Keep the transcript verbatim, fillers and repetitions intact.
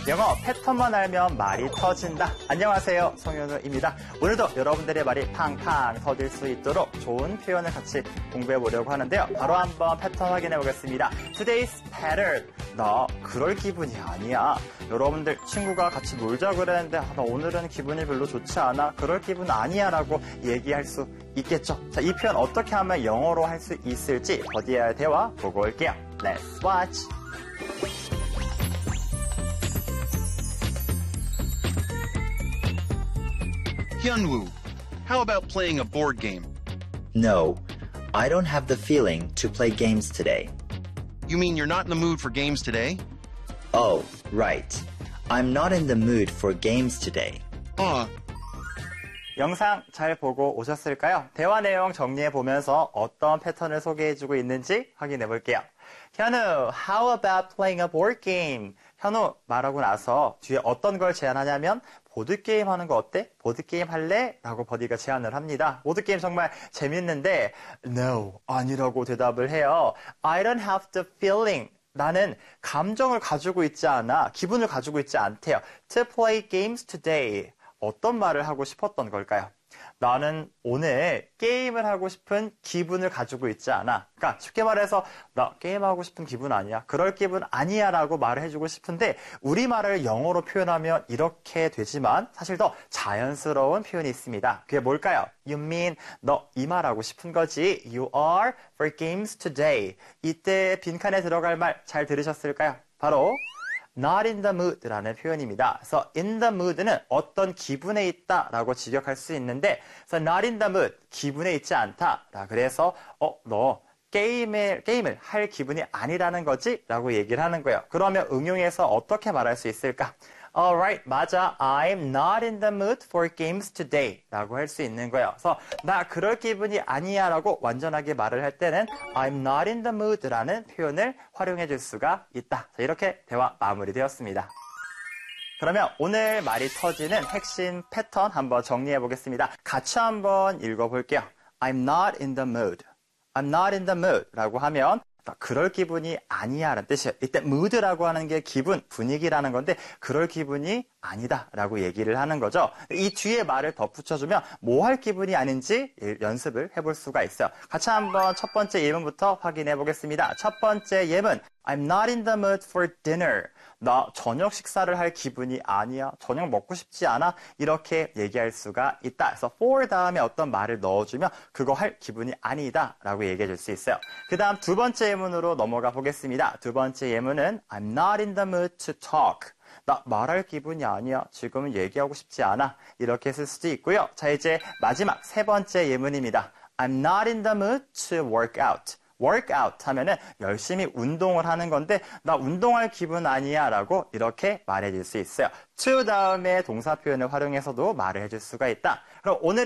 영어 패턴만 알면 말이 터진다. 안녕하세요, 송현우입니다. 오늘도 여러분들의 말이 팡팡 터질 수 있도록 좋은 표현을 같이 공부해 보려고 하는데요. 바로 한번 패턴 확인해 보겠습니다. Today's pattern. 나 그럴 기분이 아니야. 여러분들 친구가 같이 놀자 그랬는데 아, 나 오늘은 기분이 별로 좋지 않아. 그럴 기분 아니야 라고 얘기할 수 있겠죠. 자, 이 표현 어떻게 하면 영어로 할 수 있을지 버디와의 대화 보고 올게요. Let's watch. Hyunwoo, how about playing a board game? No, I don't have the feeling to play games today. You mean you're not in the mood for games today? Oh, right. I'm not in the mood for games today. Uh, 영상 잘 보고 오셨을까요? 대화 내용 정리해 보면서 어떤 패턴을 소개해주고 있는지 확인해 볼게요. 현우, how about playing a board game? 현우 말하고 나서 뒤에 어떤 걸 제안하냐면 보드게임 하는 거 어때? 보드게임 할래? 라고 버디가 제안을 합니다. 보드게임 정말 재밌는데 No, 아니라고 대답을 해요. I don't have the feeling. 나는 감정을 가지고 있지 않아. 기분을 가지고 있지 않대요. To play games today. 어떤 말을 하고 싶었던 걸까요? 나는 오늘 게임을 하고 싶은 기분을 가지고 있지 않아. 그러니까 쉽게 말해서 나 게임하고 싶은 기분 아니야. 그럴 기분 아니야 라고 말을 해주고 싶은데 우리말을 영어로 표현하면 이렇게 되지만 사실 더 자연스러운 표현이 있습니다. 그게 뭘까요? You mean 너 이 말하고 싶은 거지. You are for games today. 이때 빈칸에 들어갈 말 잘 들으셨을까요? 바로 not in the mood라는 표현입니다. 그래서 in the mood는 어떤 기분에 있다라고 직역할 수 있는데, 그래서 not in the mood, 기분에 있지 않다. 그래서 어, 너 게임을 게임을 할 기분이 아니라는 거지라고 얘기를 하는 거예요. 그러면 응용해서 어떻게 말할 수 있을까? Alright, 맞아. I'm not in the mood for games today 라고 할 수 있는 거예요. 그래서 나 그럴 기분이 아니야 라고 완전하게 말을 할 때는 I'm not in the mood 라는 표현을 활용해 줄 수가 있다. 자, 이렇게 대화 마무리되었습니다. 그러면 오늘 말이 터지는 핵심 패턴 한번 정리해 보겠습니다. 같이 한번 읽어볼게요. I'm not in the mood. I'm not in the mood 라고 하면 그럴 기분이 아니야 라는 뜻이에요. 이때 mood라고 하는 게 기분, 분위기라는 건데 그럴 기분이 아니다 라고 얘기를 하는 거죠. 이 뒤에 말을 덧붙여주면 뭐 할 기분이 아닌지 연습을 해볼 수가 있어요. 같이 한번 첫 번째 예문부터 확인해 보겠습니다. 첫 번째 예문 I'm not in the mood for dinner. 나 저녁 식사를 할 기분이 아니야. 저녁 먹고 싶지 않아. 이렇게 얘기할 수가 있다. 그래서 for 다음에 어떤 말을 넣어주면 그거 할 기분이 아니다 라고 얘기해 줄 수 있어요. 그 다음 두 번째 예문으로 넘어가 보겠습니다. 두 번째 예문은 I'm not in the mood to talk. 나 말할 기분이 아니야. 지금은 얘기하고 싶지 않아. 이렇게 쓸 수도 있고요. 자, 이제 마지막 세 번째 예문입니다. I'm not in the mood to work out. workout 하면은 열심히 운동을 하는 건데 나 운동할 기분 아니야 라고 이렇게 말해줄 수 있어요. to 다음에 동사 표현을 활용해서도 말을 해줄 수가 있다. 그럼 오늘